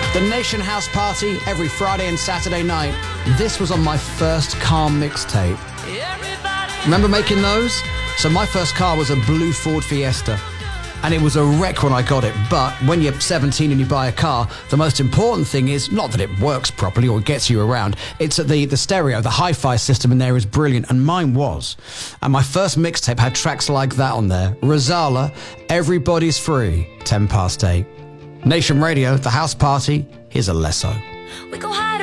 The Nation House Party every Friday and Saturday night. This was on my first car mixtape. Remember making those? So my first car was a blue Ford Fiesta. And it was a wreck when I got it. But when you're 17 and you buy a car, the most important thing is not that it works properly or gets you around. It's that the stereo, the hi-fi system in there is brilliant. And mine was. And my first mixtape had tracks like that on there. Rozalla, Everybody's Free, 10 past 8. Nation Radio, The House Party, here's Alesso. We go high.